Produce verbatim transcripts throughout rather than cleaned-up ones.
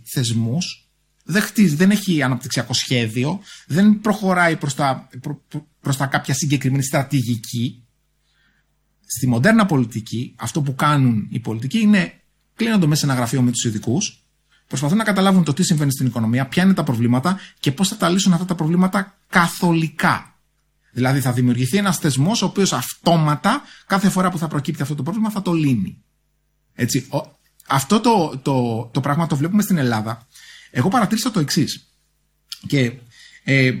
θεσμούς, δεν χτίζει, δεν έχει αναπτυξιακό σχέδιο, δεν προχωράει προς τα, προ, προς τα κάποια συγκεκριμένη στρατηγική. Στη μοντέρνα πολιτική, αυτό που κάνουν οι πολιτικοί είναι κλείνονται μέσα σε ένα γραφείο με τους ειδικούς, προσπαθούν να καταλάβουν το τι συμβαίνει στην οικονομία, ποια είναι τα προβλήματα και πώς θα τα λύσουν αυτά τα προβλήματα καθολικά. Δηλαδή θα δημιουργηθεί ένας θεσμός ο οποίος αυτόματα κάθε φορά που θα προκύπτει αυτό το πρόβλημα θα το λύνει. Έτσι, ο, αυτό το, το, το πράγμα το βλέπουμε στην Ελλάδα. Εγώ παρατήρησα το εξής. Και ε,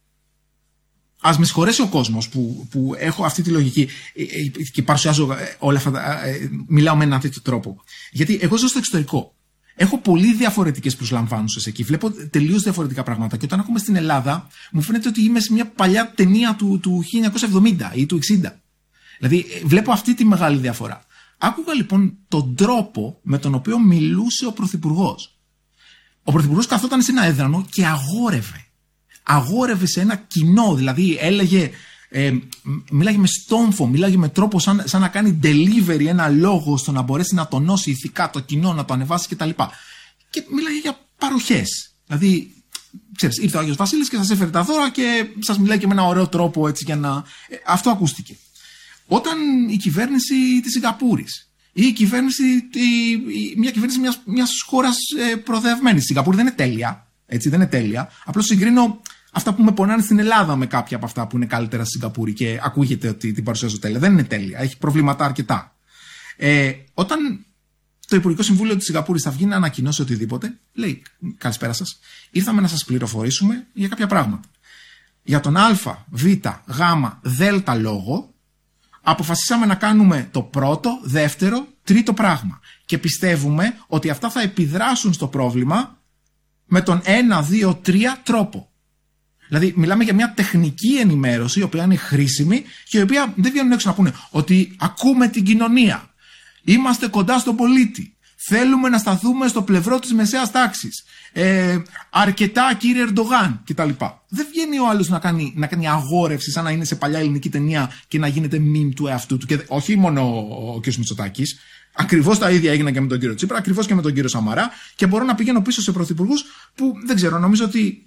ας με συγχωρέσει ο κόσμος που, που έχω αυτή τη λογική και παρουσιάζω όλα αυτά, μιλάω με έναν τέτοιο τρόπο. Γιατί εγώ ζω στο εξωτερικό. Έχω πολύ διαφορετικές προσλαμβάνουσες εκεί. Βλέπω τελείως διαφορετικά πράγματα. Και όταν ακούμε στην Ελλάδα, μου φαίνεται ότι είμαι σε μια παλιά ταινία του, του χίλια εννιακόσια εβδομήντα ή του εξήντα. Δηλαδή, βλέπω αυτή τη μεγάλη διαφορά. Άκουγα λοιπόν τον τρόπο με τον οποίο μιλούσε ο Πρωθυπουργός. Ο Πρωθυπουργός καθόταν σε ένα έδρανο και αγόρευε. Αγόρευε σε ένα κοινό, δηλαδή έλεγε, ε, μίλαγε με στόμφο, μίλαγε με τρόπο σαν, σαν να κάνει delivery ένα λόγο στο να μπορέσει να τονώσει ηθικά το κοινό, να το ανεβάσει κτλ. Και μίλαγε για παροχές. Δηλαδή, ξέρεις, ήρθε ο Άγιος Βασίλης και σας έφερε τα δώρα και σας μιλάει και με ένα ωραίο τρόπο έτσι για να. Ε, αυτό ακούστηκε. Όταν η κυβέρνηση της Σιγκαπούρης ή η κυβέρνηση, η, η, μια κυβέρνηση μιας, μιας χώρας ε, προοδευμένης. Η Σιγκαπούρη δεν είναι τέλεια. Έτσι, δεν είναι τέλεια. Απλώς συγκρίνω αυτά που με πονάνε στην Ελλάδα με κάποια από αυτά που είναι καλύτερα στη Σιγκαπούρη και ακούγεται ότι την παρουσιάζω τέλεια. Δεν είναι τέλεια. Έχει προβλήματα αρκετά. Ε, όταν το Υπουργικό Συμβούλιο της Σιγκαπούρης θα βγει να ανακοινώσει οτιδήποτε, λέει: καλησπέρα σας. Ήρθαμε να σας πληροφορήσουμε για κάποια πράγματα. Για τον Α, Β, Γ, Δ λόγο, αποφασίσαμε να κάνουμε το πρώτο, δεύτερο, τρίτο πράγμα. Και πιστεύουμε ότι αυτά θα επιδράσουν στο πρόβλημα με τον ένα, δύο, τρία τρόπο. Δηλαδή, μιλάμε για μια τεχνική ενημέρωση, η οποία είναι χρήσιμη και η οποία δεν βγαίνουν έξω να πούνε ότι ακούμε την κοινωνία. Είμαστε κοντά στον πολίτη. Θέλουμε να σταθούμε στο πλευρό της μεσαίας τάξης. Ε, αρκετά κύριε Ερντογάν κτλ. Δεν βγαίνει ο άλλος να κάνει, να κάνει αγόρευση σαν να είναι σε παλιά ελληνική ταινία και να γίνεται meme του εαυτού του. Και όχι μόνο ο, ο κ. Μητσοτάκης. Ακριβώς τα ίδια έγιναν και με τον κύριο Τσίπρα, ακριβώς και με τον κύριο Σαμαρά. Και μπορώ να πηγαίνω πίσω σε πρωθυπουργούς που δεν ξέρω, νομίζω ότι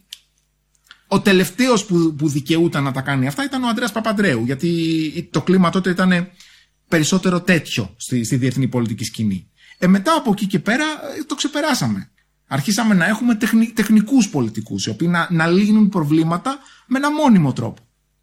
ο τελευταίος που, που δικαιούταν να τα κάνει αυτά ήταν ο Ανδρέας Παπανδρέου. Γιατί το κλίμα τότε ήταν περισσότερο τέτοιο στη, στη διεθνή πολιτική σκηνή. Ε, μετά από εκεί και πέρα το ξεπεράσαμε. Αρχίσαμε να έχουμε τεχνη, τεχνικούς πολιτικούς, οι οποίοι να, να λύνουν προβλήματα με ένα μόνιμο τρόπο.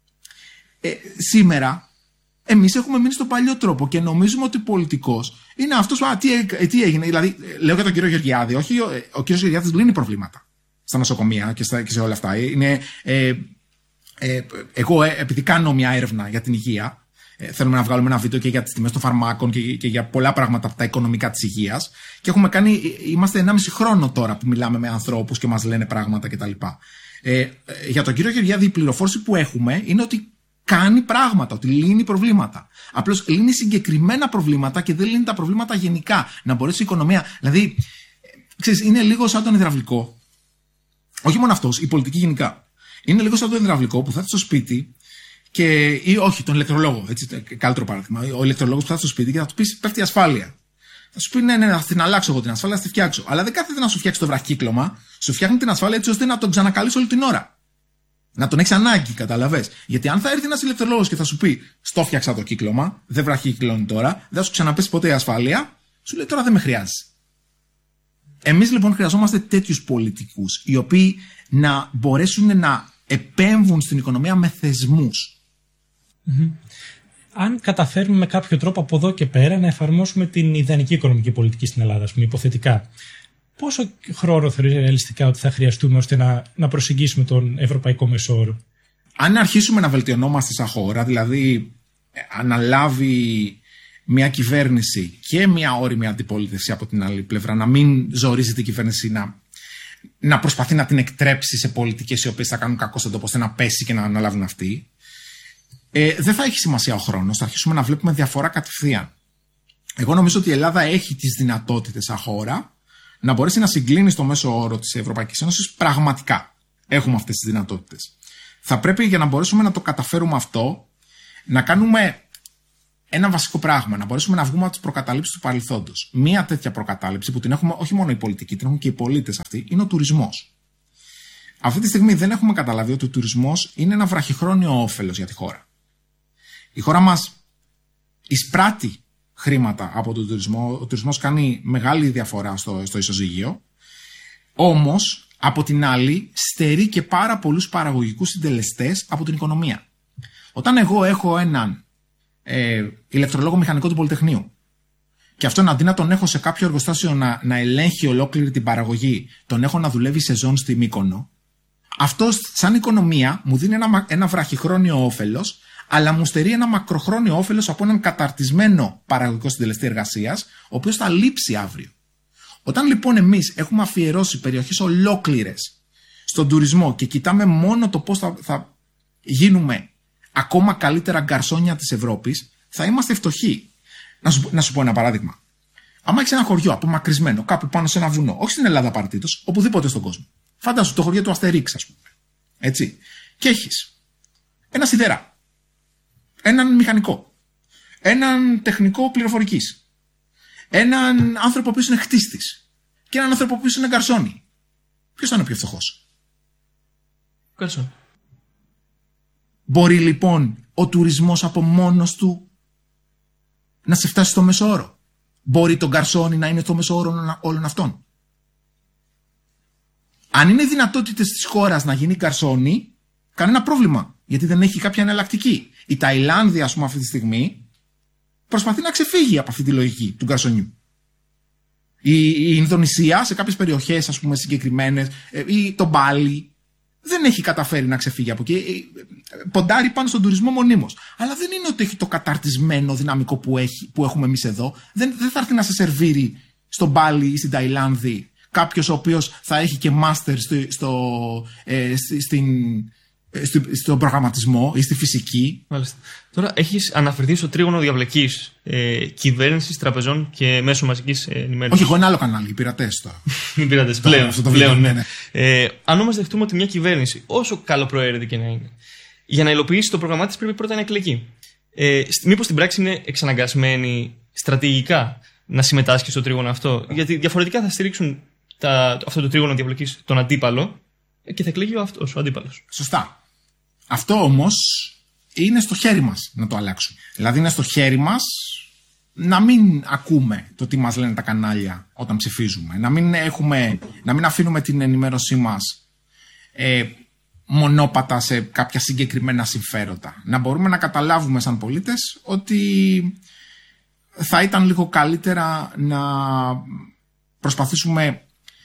Ε, σήμερα, εμείς έχουμε μείνει στο παλιό τρόπο και νομίζουμε ότι πολιτικός είναι αυτός που. Α, τι, τι έγινε, δηλαδή, λέω για τον κύριο Γεωργιάδη, όχι, ο, ο κύριος Γεωργιάδης λύνει προβλήματα στα νοσοκομεία και, στα, και σε όλα αυτά. Είναι, ε, ε, εγώ, ε, επειδή κάνω μια έρευνα για την υγεία. Ε, θέλουμε να βγάλουμε ένα βίντεο και για τις τιμές των φαρμάκων και, και για πολλά πράγματα από τα οικονομικά της υγείας. Και έχουμε κάνει, είμαστε ενάμιση χρόνο τώρα που μιλάμε με ανθρώπους και μας λένε πράγματα κτλ. Ε, για τον κύριο Γεωργιάδη, η πληροφόρηση που έχουμε είναι ότι κάνει πράγματα, ότι λύνει προβλήματα. Απλώς λύνει συγκεκριμένα προβλήματα και δεν λύνει τα προβλήματα γενικά. Να μπορέσει η οικονομία. Δηλαδή, ξέρεις, είναι λίγο σαν τον υδραυλικό. Όχι μόνο αυτός, η πολιτική γενικά. Είναι λίγο σαν τον υδραυλικό που θα έρθει στο σπίτι. Και, ή όχι, τον ηλεκτρολόγο. Έτσι, καλύτερο παράδειγμα. Ο ηλεκτρολόγος που θα έρθει στο σπίτι και θα του πει: πέφτει η ασφάλεια. Θα σου πει: ναι, ναι, θα την αλλάξω εγώ την ασφάλεια, θα τη φτιάξω. Αλλά δεν κάθεται να σου φτιάξει το βραχύκλωμα, σου φτιάχνει την ασφάλεια έτσι ώστε να τον ξανακαλείς όλη την ώρα. Να τον έχει ανάγκη, καταλαβες. Γιατί αν θα έρθει ένας ηλεκτρολόγος και θα σου πει: στο φτιάξα το κύκλωμα, δεν βραχύκλωνει τώρα, δεν θα σου ξαναπέσει ποτέ η ασφάλεια, σου λέει: τώρα δεν με χρειάζεσαι. Εμείς λοιπόν χρειαζόμαστε τέτοιους πολιτικούς, οι οποίοι να μπορέσουν να επέμβουν στην οικονομία με θεσμούς. Mm-hmm. Αν καταφέρουμε με κάποιο τρόπο από εδώ και πέρα να εφαρμόσουμε την ιδανική οικονομική πολιτική στην Ελλάδα, ας πούμε, υποθετικά, πόσο χρόνο θεωρείς ρεαλιστικά ότι θα χρειαστούμε ώστε να, να προσεγγίσουμε τον ευρωπαϊκό μέσο όρο? Αν αρχίσουμε να βελτιωνόμαστε σαν χώρα, δηλαδή αναλάβει μια κυβέρνηση και μια όριμη αντιπολίτευση από την άλλη πλευρά, να μην ζορίζεται η κυβέρνηση να, να προσπαθεί να την εκτρέψει σε πολιτικές οι οποίες θα κάνουν κακό στον τόπο, ώστε να πέσει και να αναλάβουν αυτοί. Ε, δεν θα έχει σημασία ο χρόνος, θα αρχίσουμε να βλέπουμε διαφορά κατευθείαν. Εγώ νομίζω ότι η Ελλάδα έχει τις δυνατότητες σαν χώρα να μπορέσει να συγκλίνει στο μέσο όρο της Ευρωπαϊκής Ένωσης πραγματικά. Έχουμε αυτές τις δυνατότητες. Θα πρέπει για να μπορέσουμε να το καταφέρουμε αυτό να κάνουμε ένα βασικό πράγμα, να μπορέσουμε να βγούμε από τις προκαταλήψεις του παρελθόντος. Μία τέτοια προκατάληψη που την έχουμε όχι μόνο οι πολιτικοί, την έχουν και οι πολίτες αυτοί, είναι ο τουρισμός. Αυτή τη στιγμή δεν έχουμε καταλάβει ότι ο τουρισμός είναι ένα βραχυχρόνιο όφελος για τη χώρα. Η χώρα μας εισπράττει χρήματα από τον τουρισμό. Ο τουρισμός κάνει μεγάλη διαφορά στο, στο ισοζύγιο. Όμως, από την άλλη, στερεί και πάρα πολλούς παραγωγικούς συντελεστές από την οικονομία. Όταν εγώ έχω έναν ε, ηλεκτρολόγο μηχανικό του Πολυτεχνείου και αυτόν αντί να τον έχω σε κάποιο εργοστάσιο να, να ελέγχει ολόκληρη την παραγωγή, τον έχω να δουλεύει σεζόν στη Μύκονο, αυτό σαν οικονομία μου δίνει ένα, ένα βραχυχρόνιο όφελος, αλλά μου στερεί ένα μακροχρόνιο όφελος από έναν καταρτισμένο παραγωγικό συντελεστή εργασίας, ο οποίος θα λείψει αύριο. Όταν λοιπόν εμείς έχουμε αφιερώσει περιοχές ολόκληρες στον τουρισμό και κοιτάμε μόνο το πώς θα, θα γίνουμε ακόμα καλύτερα γκαρσόνια της Ευρώπης, θα είμαστε φτωχοί. Να σου, να σου πω ένα παράδειγμα. Άμα έχεις ένα χωριό απομακρυσμένο κάπου πάνω σε ένα βουνό, όχι στην Ελλάδα απαραίτητος, οπουδήποτε στον κόσμο. Φαντάσου το χωριό του Αστερίξ, ας πούμε. Έτσι. Και έχεις ένα σιδερά, έναν μηχανικό, έναν τεχνικό πληροφορικής, έναν άνθρωπο που είναι χτίστης και έναν άνθρωπο που είναι γκαρσόνι. Ποιος θα είναι ο πιο φτωχός? Γκαρσόνι. Μπορεί λοιπόν ο τουρισμός από μόνος του να σε φτάσει στο μεσόωρο? Μπορεί το γκαρσόνι να είναι στο μεσόωρο όλων αυτών? Αν είναι δυνατότητες της χώρας να γίνει γκαρσόνι, κανένα πρόβλημα, γιατί δεν έχει κάποια εναλλακτική. Η Ταϊλάνδη, ας πούμε, αυτή τη στιγμή προσπαθεί να ξεφύγει από αυτή τη λογική του γκαρσονιού. Η, η Ινδονησία σε κάποιες περιοχές, ας πούμε, συγκεκριμένες, ή το Μπάλι, δεν έχει καταφέρει να ξεφύγει από εκεί. Ποντάρει πάνω στον τουρισμό μονίμως. Αλλά δεν είναι ότι έχει το καταρτισμένο δυναμικό που, έχει, που έχουμε εμείς εδώ. Δεν, δεν θα έρθει να σε σερβίρει στο Μπάλι ή στην Ταϊλάνδη κάποιος ο οποίος θα έχει και μάστερ στο, στο, ε, στην, στο, στον προγραμματισμό ή στη φυσική. Μάλιστα. Τώρα έχεις αναφερθεί στο τρίγωνο διαβλεκής ε, κυβέρνησης, τραπεζών και μέσω μαζικής ενημέρωσης. Όχι, εγώ ένα άλλο κανάλι, οι πειρατές τώρα. Οι πειρατές, πλέον. Αυτό το πλέον ναι, ναι. Ε, αν όμως δεχτούμε ότι μια κυβέρνηση, όσο καλοπροαίρετη και να είναι, για να υλοποιήσει το πρόγραμμά της πρέπει πρώτα να εκλεγεί. Ε, μήπως στην πράξη είναι εξαναγκασμένη στρατηγικά να συμμετάσχει στο τρίγωνο αυτό? Γιατί διαφορετικά θα στηρίξουν τα, αυτό το τρίγωνο διαβλεκής τον αντίπαλο και θα εκλεγεί ο αυτός ο αντίπαλος. Σωστά. Αυτό όμως είναι στο χέρι μας να το αλλάξουμε. Δηλαδή είναι στο χέρι μας να μην ακούμε το τι μας λένε τα κανάλια όταν ψηφίζουμε. Να μην, έχουμε, να μην αφήνουμε την ενημέρωσή μας ε, μονόπατα σε κάποια συγκεκριμένα συμφέροντα. Να μπορούμε να καταλάβουμε σαν πολίτες ότι θα ήταν λίγο καλύτερα να προσπαθήσουμε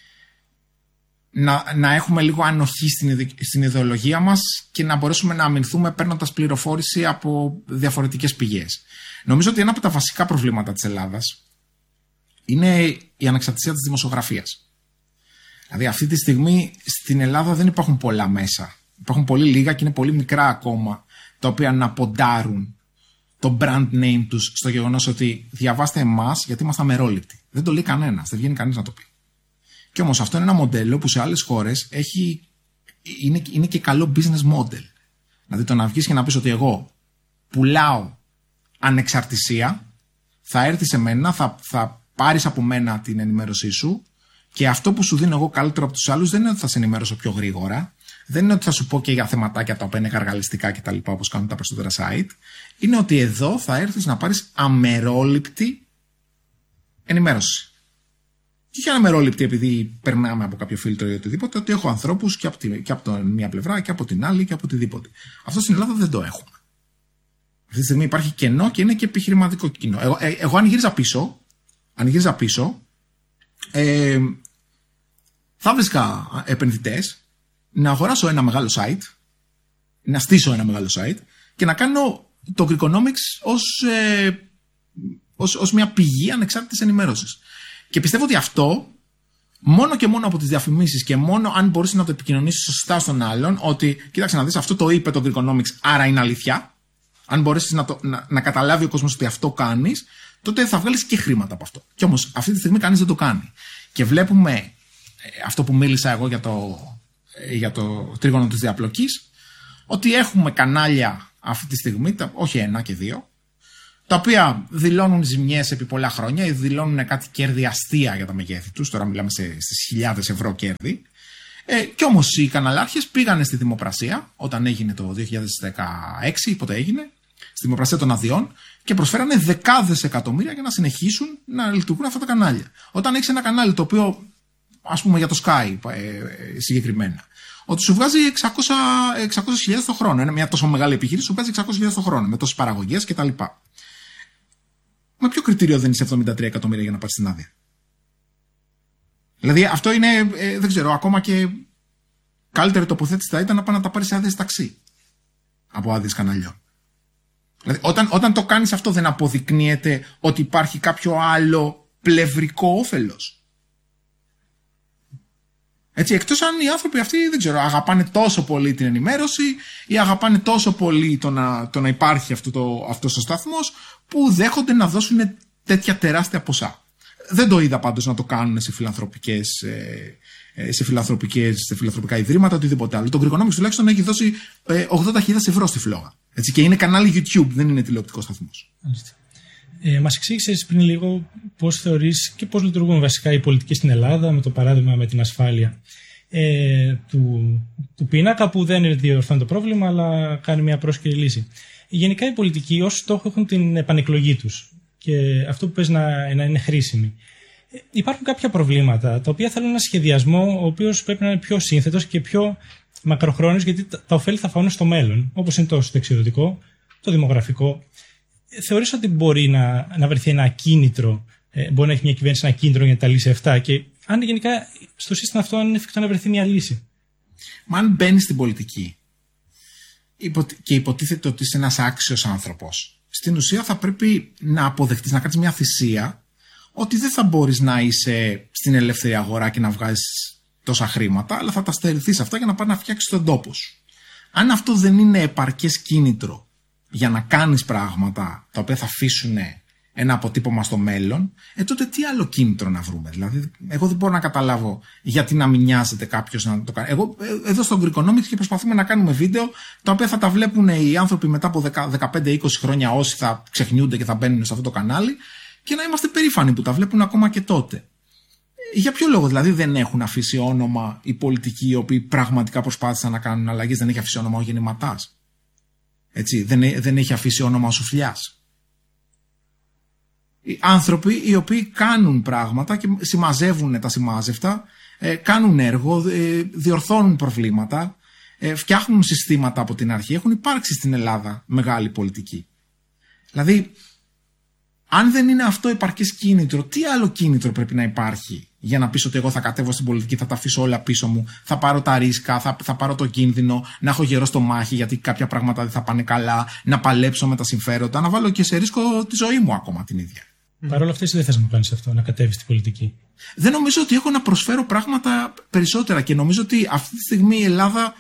να, να έχουμε λίγο ανοχή στην, στην ιδεολογία μας και να μπορέσουμε να αμυνθούμε παίρνοντας πληροφόρηση από διαφορετικές πηγές. Νομίζω ότι ένα από τα βασικά προβλήματα της Ελλάδας είναι η ανεξαρτησία της δημοσιογραφίας. Δηλαδή αυτή τη στιγμή στην Ελλάδα δεν υπάρχουν πολλά μέσα. Υπάρχουν πολύ λίγα και είναι πολύ μικρά ακόμα, τα οποία να ποντάρουν το brand name τους στο γεγονός ότι διαβάστε εμάς γιατί είμαστε αμερόληπτοι. Δεν το λέει κανένας, δεν βγαίνει κανείς να το πει. Και όμως αυτό είναι ένα μοντέλο που σε άλλες χώρες έχει, είναι, είναι και καλό business model. Δηλαδή το να βγεις και να πεις ότι εγώ πουλάω ανεξαρτησία, θα έρθει σε μένα, θα, θα πάρεις από μένα την ενημέρωσή σου και αυτό που σου δίνω εγώ καλύτερο από τους άλλους δεν είναι ότι θα σε ενημέρωσω πιο γρήγορα, δεν είναι ότι θα σου πω και για θεματάκια τα οποία είναι γαργαλιστικά κτλ. Όπως κάνουν τα περισσότερα site. Είναι ότι εδώ θα έρθεις να πάρεις αμερόληπτη ενημέρωση. Και όχι αμερόληπτη επειδή περνάμε από κάποιο φίλτρο ή οτιδήποτε, ότι έχω ανθρώπους και από, τη, και από την μία πλευρά και από την άλλη και από οτιδήποτε. Αυτό στην Ελλάδα δεν το έχουμε. Αυτή τη στιγμή υπάρχει κενό και είναι και επιχειρηματικό κοινό. Εγώ, ε, εγώ αν γύριζα πίσω, αν γύριζα πίσω ε, θα βρίσκα επενδυτές να αγοράσω ένα μεγάλο site, να στήσω ένα μεγάλο site και να κάνω το Greekonomics ως, ε, ως, ως μια πηγή ανεξάρτητης ενημέρωσης. Και πιστεύω ότι αυτό, μόνο και μόνο από τις διαφημίσεις και μόνο αν μπορείς να το επικοινωνήσεις σωστά στον άλλον, ότι κοίταξε να δεις, αυτό το είπε το Greekonomics, άρα είναι αλήθεια. Αν μπορέσεις να, να, να καταλάβει ο κόσμος ότι αυτό κάνεις, τότε θα βγάλεις και χρήματα από αυτό. Και όμως αυτή τη στιγμή κανείς δεν το κάνει. Και βλέπουμε ε, αυτό που μίλησα εγώ για το, ε, για το τρίγωνο της διαπλοκής, ότι έχουμε κανάλια αυτή τη στιγμή, τα, όχι ένα και δύο, τα οποία δηλώνουν ζημιές επί πολλά χρόνια ή δηλώνουν κάτι κέρδη αστεία για τα μεγέθη τους. Τώρα μιλάμε σε, στις χιλιάδες ευρώ κέρδη. Ε, κι όμως οι καναλάρχες πήγανε στη δημοπρασία όταν έγινε το δύο χιλιάδες δεκαέξι, πότε έγινε, στη δημοπρασία των αδειών και προσφέρανε δεκάδες εκατομμύρια για να συνεχίσουν να λειτουργούν αυτά τα κανάλια. Όταν έχεις ένα κανάλι το οποίο, ας πούμε για το Sky ε, συγκεκριμένα, ότι σου βγάζει εξακόσιες χιλιάδες το χρόνο, είναι μια τόσο μεγάλη επιχείρηση, σου βγάζει εξακόσιες χιλιάδες το χρόνο με τόσες παραγωγές κτλ. Με ποιο κριτήριο δεν είσαι εβδομήντα τρία εκατομμύρια για να πάρεις την άδεια? Δηλαδή αυτό είναι, ε, δεν ξέρω, ακόμα και καλύτερη τοποθέτηση θα ήταν να πάει να τα πάρεις άδειες ταξί από άδειες καναλιών. Δηλαδή όταν, όταν το κάνεις αυτό δεν αποδεικνύεται ότι υπάρχει κάποιο άλλο πλευρικό όφελος. Έτσι, εκτός αν οι άνθρωποι αυτοί, δεν ξέρω, αγαπάνε τόσο πολύ την ενημέρωση ή αγαπάνε τόσο πολύ το να, το να υπάρχει αυτό το, αυτός ο σταθμός που δέχονται να δώσουν τέτοια τεράστια ποσά. Δεν το είδα πάντως να το κάνουν σε φιλανθρωπικές, σε, φιλανθρωπικές, σε φιλανθρωπικά ιδρύματα, οτιδήποτε άλλο. Το Greekonomics τουλάχιστον έχει δώσει ογδόντα χιλιάδες ευρώ στη φλόγα. Έτσι, και είναι κανάλι YouTube, δεν είναι τηλεοπτικός σταθμός. Ε, μας εξήγησες πριν λίγο πώς θεωρείς και πώς λειτουργούν βασικά οι πολιτικοί στην Ελλάδα, με το παράδειγμα με την ασφάλεια ε, του, του πίνακα που δεν διορθώνει το πρόβλημα αλλά κάνει μια πρόσκαιρη λύση. Γενικά οι πολιτικοί ως στόχο έχουν την επανεκλογή τους και αυτό που πες να, να είναι χρήσιμοι. Ε, υπάρχουν κάποια προβλήματα τα οποία θέλουν ένα σχεδιασμό ο οποίος πρέπει να είναι πιο σύνθετος και πιο μακροχρόνιος, γιατί τα, τα ωφέλη θα φανούν στο μέλλον, όπως είναι το συνταξιδοτικό, το δημογραφικό. Θεωρείς ότι μπορεί να, να βρεθεί ένα κίνητρο, ε, μπορεί να έχει μια κυβέρνηση ένα κίνητρο για να τα λύσει αυτά, και αν γενικά στο σύστημα αυτό είναι εφικτό να βρεθεί μια λύση? Μα αν μπαίνει στην πολιτική και υποτίθεται ότι είσαι ένας άξιος άνθρωπος, στην ουσία θα πρέπει να αποδεχτείς, να κάνεις μια θυσία ότι δεν θα μπορείς να είσαι στην ελεύθερη αγορά και να βγάζεις τόσα χρήματα, αλλά θα τα στερηθείς αυτά για να πας να φτιάξεις τον τόπο σου. Αν αυτό δεν είναι επαρκές κίνητρο για να κάνεις πράγματα τα οποία θα αφήσουν ένα αποτύπωμα στο μέλλον, ε, τότε τι άλλο κίνητρο να βρούμε? Δηλαδή, εγώ δεν μπορώ να καταλάβω γιατί να μην νοιάζεται κάποιος να το κάνει. Εγώ, εδώ στο Greekonomics και προσπαθούμε να κάνουμε βίντεο τα οποία θα τα βλέπουν οι άνθρωποι μετά από δεκαπέντε είκοσι χρόνια, όσοι θα ξεχνιούνται και θα μπαίνουν σε αυτό το κανάλι, και να είμαστε περήφανοι που τα βλέπουν ακόμα και τότε. Για ποιο λόγο δηλαδή δεν έχουν αφήσει όνομα οι πολιτικοί οι οποίοι πραγματικά προσπάθησαν να κάνουν αλλαγές? Δεν έχει αφήσει όνομα ο Γεννηματάς. Έτσι, δεν, δεν έχει αφήσει όνομα ο Σουφλιάς. Οι άνθρωποι οι οποίοι κάνουν πράγματα και συμμαζεύουν τα συμμάζευτα, ε, κάνουν έργο, ε, διορθώνουν προβλήματα, ε, φτιάχνουν συστήματα από την αρχή. Έχουν υπάρξει στην Ελλάδα μεγάλη πολιτική. Δηλαδή, αν δεν είναι αυτό επαρκές κίνητρο, τι άλλο κίνητρο πρέπει να υπάρχει για να πεις ότι εγώ θα κατέβω στην πολιτική, θα τα αφήσω όλα πίσω μου, θα πάρω τα ρίσκα, θα, θα πάρω το κίνδυνο, να έχω γερό στο μάχη γιατί κάποια πράγματα δεν θα πάνε καλά, να παλέψω με τα συμφέροντα, να βάλω και σε ρίσκο τη ζωή μου ακόμα την ίδια. Mm. Παρ' όλα αυτά, εσύ δεν θες να κάνεις αυτό, να κατέβεις στην πολιτική? Δεν νομίζω ότι έχω να προσφέρω πράγματα περισσότερα και νομίζω ότι αυτή τη στιγμή η Ελλάδα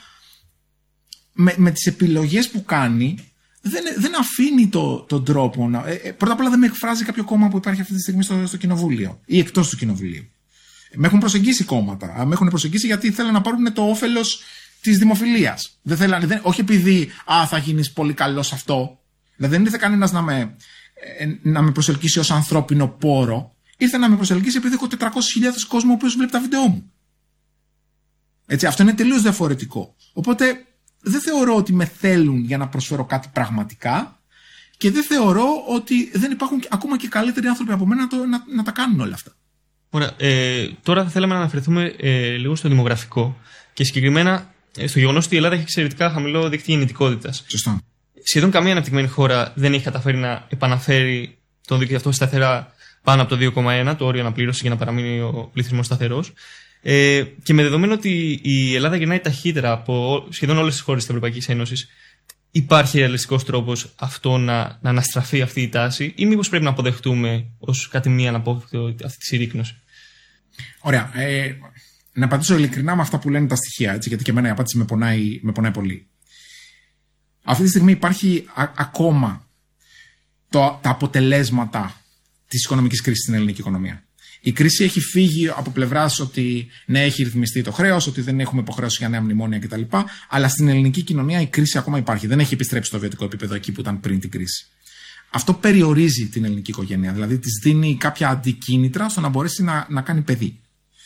με, με τις επιλογές που κάνει δεν, δεν αφήνει το, τον τρόπο να. Ε, πρώτα απ' όλα δεν με εκφράζει κάποιο κόμμα που υπάρχει αυτή τη στιγμή στο, στο κοινοβούλιο ή εκτός του κοινοβουλίου. Με έχουν προσεγγίσει κόμματα. Με έχουν προσεγγίσει γιατί θέλουν να πάρουν το όφελος της δημοφιλίας. Δεν θέλανε, δεν, όχι επειδή α, θα γίνεις πολύ καλός σε αυτό. Δηλαδή δεν ήρθε κανένας να με, να με προσελκύσει ως ανθρώπινο πόρο. Ήρθε να με προσελκύσει επειδή έχω τετρακόσιες χιλιάδες κόσμο ο οποίος βλέπει τα βίντεό μου. Έτσι, αυτό είναι τελείως διαφορετικό. Οπότε δεν θεωρώ ότι με θέλουν για να προσφέρω κάτι πραγματικά και δεν θεωρώ ότι δεν υπάρχουν ακόμα και καλύτεροι άνθρωποι από μένα να, το, να, να τα κάνουν όλα αυτά. Ωραία. Ε, τώρα θα θέλαμε να αναφερθούμε ε, λίγο στο δημογραφικό και συγκεκριμένα ε, στο γεγονός ότι η Ελλάδα έχει εξαιρετικά χαμηλό δίκτυο γεννητικότητας. Σωστά. Σχεδόν καμία αναπτυγμένη χώρα δεν έχει καταφέρει να επαναφέρει τον δίκτυο αυτό σταθερά πάνω από το δύο κόμμα ένα, το όριο αναπλήρωση, για να παραμείνει ο πληθυσμός σταθερός. Ε, και με δεδομένο ότι η Ελλάδα γεννάει ταχύτερα από σχεδόν όλες τις χώρες της Ευρωπαϊκής Ένωσης, υπάρχει ρεαλιστικός τρόπος αυτό να, να αναστραφεί αυτή η τάση, ή μήπως πρέπει να αποδεχτούμε ως κάτι μη αναπόφευκτο αυτή τη συρρίκνωση? Ωραία. Ε, να απαντήσω ειλικρινά με αυτά που λένε τα στοιχεία, έτσι, γιατί και εμένα η απάντηση με πονάει, με πονάει πολύ. Αυτή τη στιγμή υπάρχει α, ακόμα το, τα αποτελέσματα της οικονομικής κρίσης στην ελληνική οικονομία. Η κρίση έχει φύγει από πλευράς ότι ναι, έχει ρυθμιστεί το χρέος, ότι δεν έχουμε υποχρέωση για νέα μνημόνια κτλ. Αλλά στην ελληνική κοινωνία η κρίση ακόμα υπάρχει. Δεν έχει επιστρέψει στο βιωτικό επίπεδο εκεί που ήταν πριν την κρίση. αυτό περιορίζει την ελληνική οικογένεια. Δηλαδή της δίνει κάποια αντικίνητρα στο να μπορέσει να, να κάνει παιδί.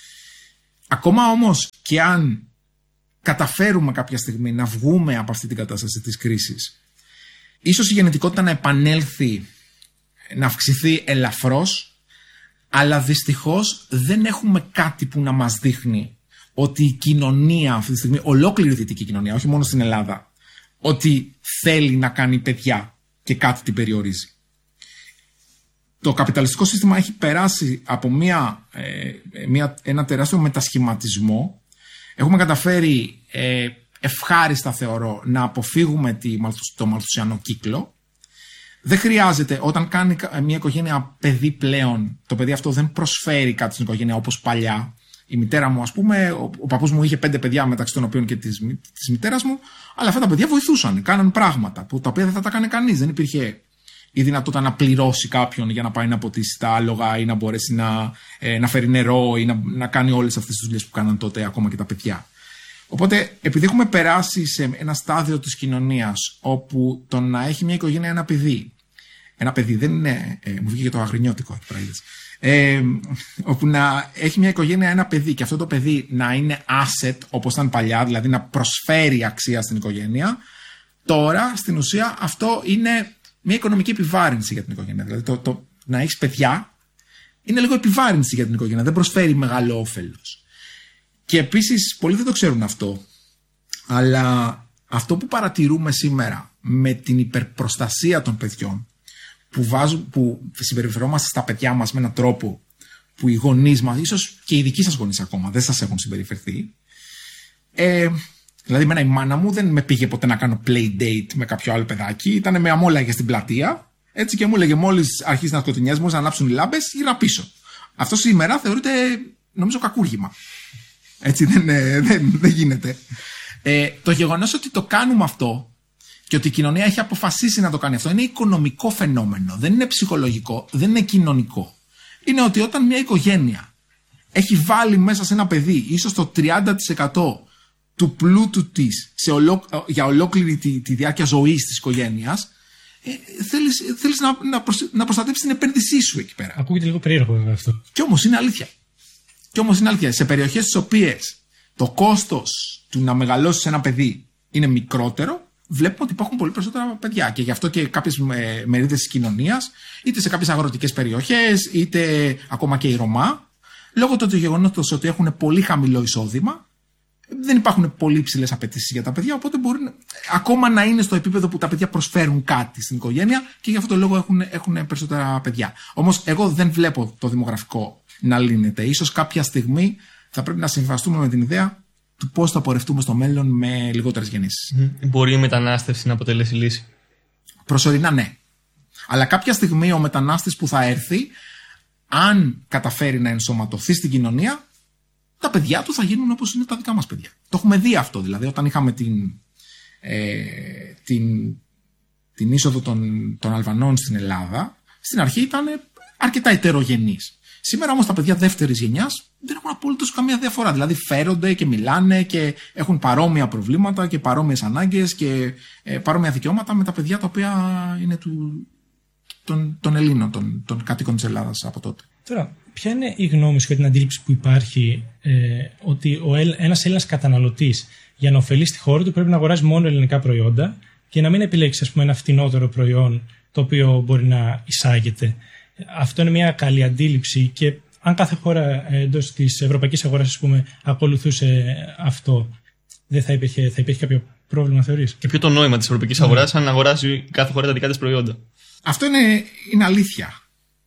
Ακόμα όμως και αν καταφέρουμε κάποια στιγμή να βγούμε από αυτή την κατάσταση της κρίσης, ίσως η γεννητικότητα να επανέλθει, να αυξηθεί ελαφρώς, αλλά δυστυχώς δεν έχουμε κάτι που να μας δείχνει ότι η κοινωνία αυτή τη στιγμή, ολόκληρη η δυτική κοινωνία, όχι μόνο στην Ελλάδα, ότι θέλει να κάνει παιδιά και κάτι την περιορίζει. Το καπιταλιστικό σύστημα έχει περάσει από μια, ε, μια, ένα τεράστιο μετασχηματισμό. Έχουμε καταφέρει ε, ευχάριστα, θεωρώ, να αποφύγουμε τη, το μαλθουσιανό κύκλο. Δεν χρειάζεται, όταν κάνει μια οικογένεια παιδί πλέον, το παιδί αυτό δεν προσφέρει κάτι στην οικογένεια όπως παλιά. Η μητέρα μου, ας πούμε, ο, ο παππούς μου είχε πέντε παιδιά, μεταξύ των οποίων και της, της μητέρας μου, αλλά αυτά τα παιδιά βοηθούσαν, κάναν πράγματα που τα οποία δεν θα τα κάνει κανείς. Δεν υπήρχε η δυνατότητα να πληρώσει κάποιον για να πάει να ποτίσει τα άλογα ή να μπορέσει να, ε, να φέρει νερό ή να, να κάνει όλες αυτές τις δουλειές που κάναν τότε ακόμα και τα παιδιά. Οπότε, επειδή έχουμε περάσει σε ένα στάδιο της κοινωνίας όπου το να έχει μια οικογένεια ένα παιδί, ένα παιδί δεν είναι, ε, μου βγήκε το αγρινιώτικο εκεί πέρα, ε, όπου να έχει μια οικογένεια ένα παιδί και αυτό το παιδί να είναι asset όπως ήταν παλιά, δηλαδή να προσφέρει αξία στην οικογένεια, τώρα στην ουσία αυτό είναι μια οικονομική επιβάρυνση για την οικογένεια. Δηλαδή το, το να έχεις παιδιά είναι λίγο επιβάρυνση για την οικογένεια, δεν προσφέρει μεγάλο όφελος. Και επίσης πολλοί δεν το ξέρουν αυτό, αλλά αυτό που παρατηρούμε σήμερα με την υπερπροστασία των παιδιών, που, βάζουν, που συμπεριφερόμαστε στα παιδιά μας με έναν τρόπο που οι γονείς μας, ίσως και οι δικοί σας γονείς ακόμα, δεν σας έχουν συμπεριφερθεί. Ε, δηλαδή, εμένα η μάνα μου δεν με πήγε ποτέ να κάνω play date με κάποιο άλλο παιδάκι, ήταν με αμόλαγε στην πλατεία, έτσι, και μου έλεγε μόλις αρχίσει να σκοτεινιάζει, μόλις να ανάψουν οι λάμπες, γύρω πίσω. Αυτό σήμερα θεωρείται, νομίζω, κακούργημα. Έτσι, δεν, δεν, δεν γίνεται. Ε, το γεγονός ότι το κάνουμε αυτό και ότι η κοινωνία έχει αποφασίσει να το κάνει αυτό είναι οικονομικό φαινόμενο. Δεν είναι ψυχολογικό, δεν είναι κοινωνικό. Είναι ότι όταν μια οικογένεια έχει βάλει μέσα σε ένα παιδί ίσως το τριάντα τοις εκατό του πλούτου της σε ολό, για ολόκληρη τη, τη διάρκεια ζωής της οικογένειας, ε, θέλεις, θέλεις να, να, προσ, να προστατεύσεις την επένδυσή σου εκεί πέρα. Ακούγεται λίγο περίεργο βέβαια αυτό. Κι όμως είναι αλήθεια. Κι όμως είναι αλήθεια. Σε περιοχές στις οποίες το κόστος του να μεγαλώσεις ένα παιδί είναι μικρότερο, βλέπουμε ότι υπάρχουν πολύ περισσότερα παιδιά. Και γι' αυτό και κάποιες μερίδες της κοινωνίας, είτε σε κάποιες αγροτικές περιοχές, είτε ακόμα και η Ρωμά, λόγω του γεγονότος ότι έχουν πολύ χαμηλό εισόδημα, δεν υπάρχουν πολύ υψηλές απαιτήσεις για τα παιδιά, οπότε μπορεί να, ακόμα να είναι στο επίπεδο που τα παιδιά προσφέρουν κάτι στην οικογένεια και γι' αυτό το λόγο έχουν, έχουν περισσότερα παιδιά. Όμως εγώ δεν βλέπω το δημογραφικό να λύνεται. Ίσως κάποια στιγμή θα πρέπει να συμβαστούμε με την ιδέα του πώς θα πορευτούμε στο μέλλον με λιγότερες γεννήσεις. Μπορεί η μετανάστευση να αποτελέσει λύση? Προσωρινά ναι. Αλλά κάποια στιγμή ο μετανάστης που θα έρθει, αν καταφέρει να ενσωματωθεί στην κοινωνία, τα παιδιά του θα γίνουν όπως είναι τα δικά μας παιδιά. Το έχουμε δει αυτό. Δηλαδή, όταν είχαμε την, ε, την, την είσοδο των, των Αλβανών στην Ελλάδα, στην αρχή ήταν αρκετά ετερογενείς. Σήμερα όμως τα παιδιά δεύτερης γενιάς δεν έχουν απολύτως καμία διαφορά. Δηλαδή φέρονται και μιλάνε και έχουν παρόμοια προβλήματα και παρόμοιες ανάγκες και ε, παρόμοια δικαιώματα με τα παιδιά τα οποία είναι του, των, των Ελλήνων, των, των κατοίκων της Ελλάδας από τότε. Τώρα, ποια είναι η γνώμη σου για την αντίληψη που υπάρχει ε, ότι ο, ένας Έλληνας καταναλωτής για να ωφελεί στη χώρα του πρέπει να αγοράζει μόνο ελληνικά προϊόντα και να μην επιλέξει, ας πούμε, ένα φτηνότερο προϊόν το οποίο μπορεί να εισάγεται? Αυτό είναι μια καλή αντίληψη και αν κάθε χώρα εντός της ευρωπαϊκής αγοράς, ας πούμε, ακολουθούσε αυτό, δεν θα υπήρχε, θα υπήρχε κάποιο πρόβλημα, θεωρείς? Και ποιο το νόημα της ευρωπαϊκής mm. αγοράς αν αγοράζει κάθε χώρα τα δικά της προϊόντα? Αυτό είναι, είναι αλήθεια.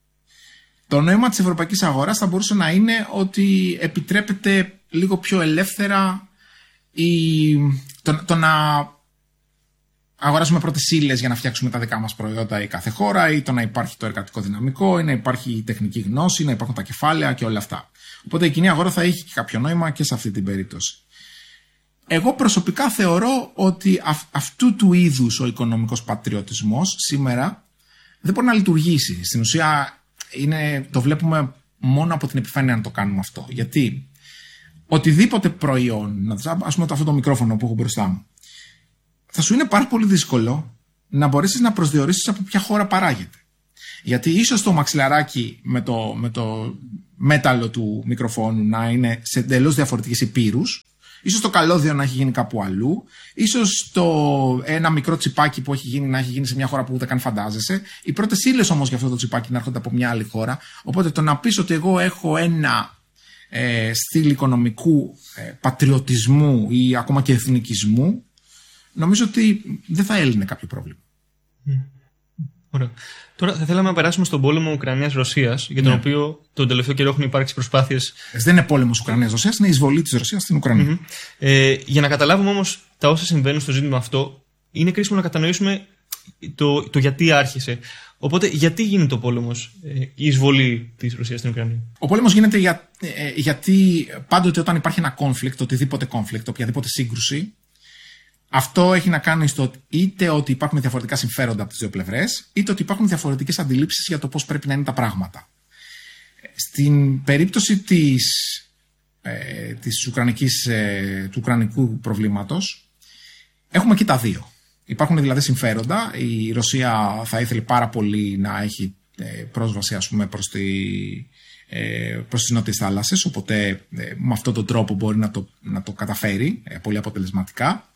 Το νόημα της ευρωπαϊκής αγοράς θα μπορούσε να είναι ότι επιτρέπεται λίγο πιο ελεύθερα η, το, το να αγοράζουμε πρώτες ύλες για να φτιάξουμε τα δικά μας προϊόντα η κάθε χώρα, ή το να υπάρχει το εργατικό δυναμικό, ή να υπάρχει η τεχνική γνώση, να υπάρχουν τα κεφάλαια και όλα αυτά. Οπότε η κοινή αγορά θα έχει κάποιο νόημα και σε αυτή την περίπτωση. Εγώ προσωπικά θεωρώ ότι αυ, αυτού του είδους ο οικονομικός πατριωτισμός σήμερα δεν μπορεί να λειτουργήσει. Στην ουσία είναι, το βλέπουμε μόνο από την επιφάνεια να το κάνουμε αυτό. Γιατί οτιδήποτε προϊόν, ας πούμε αυτό το μικρόφωνο που έχω μπροστά μου, θα σου είναι πάρα πολύ δύσκολο να μπορέσεις να προσδιορίσεις από ποια χώρα παράγεται. Γιατί ίσως το μαξιλαράκι με το, με το μέταλλο του μικροφόνου να είναι σε εντελώς διαφορετικές υπήρους, ίσως το καλώδιο να έχει γίνει κάπου αλλού, ίσως το ένα μικρό τσιπάκι που έχει γίνει να έχει γίνει σε μια χώρα που ούτε καν φαντάζεσαι. Οι πρώτες ύλες όμως για αυτό το τσιπάκι να έρχονται από μια άλλη χώρα. Οπότε το να πεις ότι εγώ έχω ένα ε, στυλ οικονομικού ε, πατριωτισμού ή ακόμα και εθνικισμού, νομίζω ότι δεν θα έλυνε κάποιο πρόβλημα. Mm. Ωραία. Τώρα θα θέλαμε να περάσουμε στον πόλεμο Ουκρανίας-Ρωσίας, για τον ναι. οποίο τον τελευταίο καιρό έχουν υπάρξει προσπάθειες. Δεν είναι πόλεμος Ουκρανίας-Ρωσίας, είναι εισβολή της Ρωσίας στην Ουκρανία. Mm-hmm. Ε, για να καταλάβουμε όμως τα όσα συμβαίνουν στο ζήτημα αυτό, είναι κρίσιμο να κατανοήσουμε το, το γιατί άρχισε. Οπότε, γιατί γίνεται ο πόλεμος, ε, η εισβολή της Ρωσίας στην Ουκρανία? Ο πόλεμος γίνεται για, ε, γιατί πάντοτε όταν υπάρχει ένα conflict, οτιδήποτε conflict, οποιαδήποτε σύγκρουση, αυτό έχει να κάνει στο είτε ότι υπάρχουν διαφορετικά συμφέροντα από τις δύο πλευρές, είτε ότι υπάρχουν διαφορετικές αντιλήψεις για το πώς πρέπει να είναι τα πράγματα. Στην περίπτωση της, ε, της ουκρανικής, ε, του ουκρανικού προβλήματος, έχουμε και τα δύο. Υπάρχουν δηλαδή συμφέροντα. Η Ρωσία θα ήθελε πάρα πολύ να έχει ε, πρόσβαση, ας πούμε, προς, τη, ε, προς τις νότιες θάλασσες, οπότε ε, με αυτόν τον τρόπο μπορεί να το, να το καταφέρει ε, πολύ αποτελεσματικά.